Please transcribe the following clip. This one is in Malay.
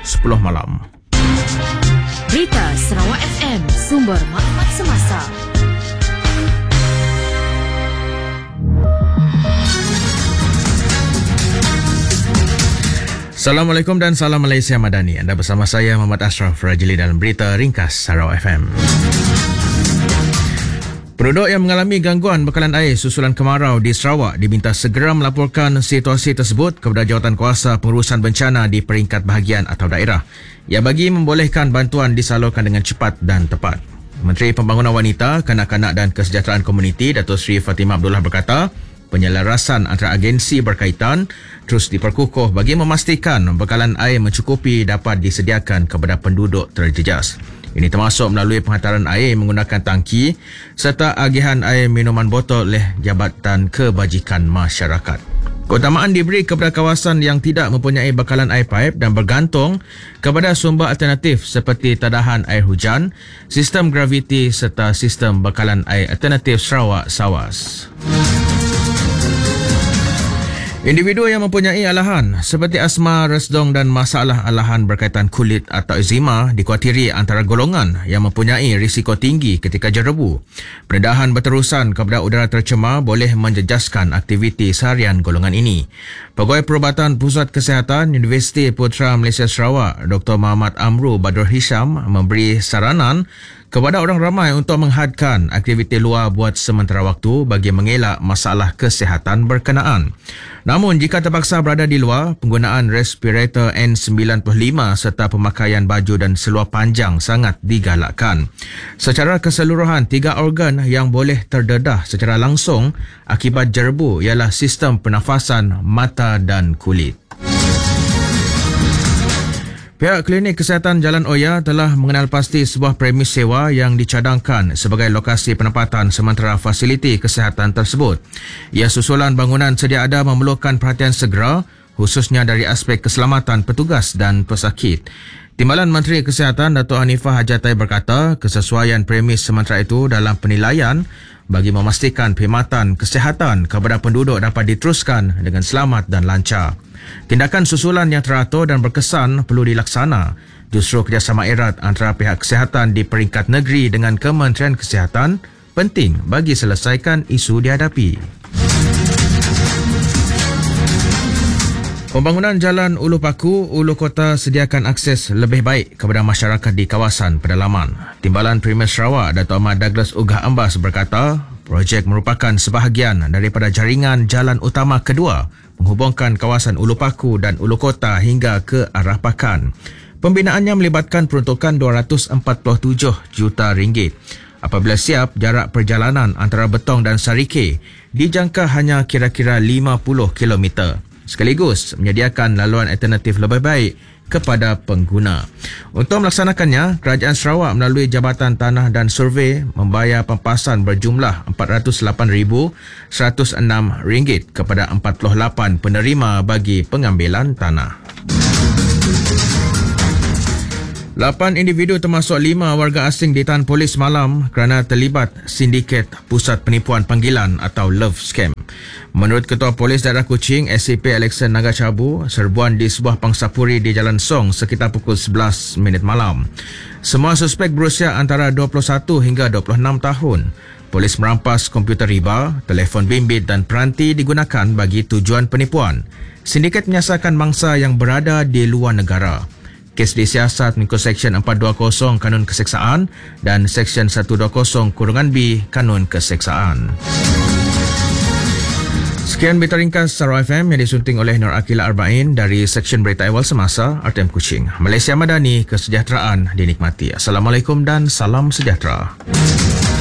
10 malam. Berita Sarawak FM, sumber maklumat semasa. Assalamualaikum dan salam Malaysia Madani. Anda bersama saya Muhammad Ashraf Rajili dalam Berita Ringkas Sarawak FM. Penduduk yang mengalami gangguan bekalan air susulan kemarau di Sarawak diminta segera melaporkan situasi tersebut kepada Jawatankuasa Pengurusan Bencana di peringkat bahagian atau daerah. Ia bagi membolehkan bantuan disalurkan dengan cepat dan tepat. Menteri Pembangunan Wanita, Kanak-kanak dan Kesejahteraan Komuniti Datuk Seri Fatimah Abdullah berkata, penyelarasan antara agensi berkaitan terus diperkukuh bagi memastikan bekalan air mencukupi dapat disediakan kepada penduduk terjejas. Ini termasuk melalui penghantaran air menggunakan tangki serta agihan air minuman botol oleh Jabatan Kebajikan Masyarakat. Keutamaan diberi kepada kawasan yang tidak mempunyai bekalan air paip dan bergantung kepada sumber alternatif seperti tadahan air hujan, sistem graviti serta sistem bekalan air alternatif Sarawak SAWAS. Individu yang mempunyai alahan seperti asma, resdung dan masalah alahan berkaitan kulit atau eczema dikuatiri antara golongan yang mempunyai risiko tinggi ketika jerebu. Pendedahan berterusan kepada udara tercemar boleh menjejaskan aktiviti seharian golongan ini. Pegawai Perubatan Pusat Kesihatan Universiti Putra Malaysia Sarawak, Dr. Muhammad Amru Badrul Hisham memberi saranan kepada orang ramai untuk menghadkan aktiviti luar buat sementara waktu bagi mengelak masalah kesihatan berkenaan. Namun jika terpaksa berada di luar, penggunaan respirator N95 serta pemakaian baju dan seluar panjang sangat digalakkan. Secara keseluruhan, 3 organ yang boleh terdedah secara langsung akibat jerebu ialah sistem pernafasan, mata dan kulit. Pihak Klinik Kesihatan Jalan Oya telah mengenal pasti sebuah premis sewa yang dicadangkan sebagai lokasi penempatan sementara fasiliti kesihatan tersebut. Ia susulan bangunan sedia ada memerlukan perhatian segera khususnya dari aspek keselamatan petugas dan pesakit. Timbalan Menteri Kesihatan Datuk Hanifah Hajatai berkata kesesuaian premis sementara itu dalam penilaian bagi memastikan perkhidmatan kesihatan kepada penduduk dapat diteruskan dengan selamat dan lancar. Tindakan susulan yang teratur dan berkesan perlu dilaksana. Justru kerjasama erat antara pihak kesihatan di peringkat negeri dengan Kementerian Kesihatan penting bagi selesaikan isu dihadapi. Pembangunan Jalan Ulu Paku, Ulu Kota sediakan akses lebih baik kepada masyarakat di kawasan pedalaman. Timbalan Premier Sarawak, Datuk Ahmad Douglas Ugah Ambas berkata, projek merupakan sebahagian daripada jaringan jalan utama kedua menghubungkan kawasan Ulu Paku dan Ulu Kota hingga ke arah Pakan. Pembinaannya melibatkan peruntukan RM247 juta. Apabila siap, jarak perjalanan antara Betong dan Sarike dijangka hanya kira-kira 50 km. Sekaligus menyediakan laluan alternatif lebih baik kepada pengguna. Untuk melaksanakannya, Kerajaan Sarawak melalui Jabatan Tanah dan Survey membayar pempasan berjumlah RM408,106 kepada 48 penerima bagi pengambilan tanah. 8 individu termasuk 5 warga asing ditahan polis malam kerana terlibat sindiket pusat penipuan panggilan atau Love Scam. Menurut Ketua Polis Daerah Kuching, SCP Alexan Nagacabu, serbuan di sebuah pangsapuri di Jalan Song sekitar pukul 11 minit malam. Semua suspek berusia antara 21 hingga 26 tahun. Polis merampas komputer riba, telefon bimbit dan peranti digunakan bagi tujuan penipuan. Sindiket menyasarkan mangsa yang berada di luar negara. Kes disiasat mengikut Seksyen 420 Kanun Keseksaan dan Seksyen 120(b) Kanun Keseksaan. Sekian berita ringkas Sarawak FM yang disunting oleh Nur Akila Arba'in dari Seksyen Berita Awal Semasa RTM Kuching. Malaysia Madani, kesejahteraan dinikmati. Assalamualaikum dan salam sejahtera.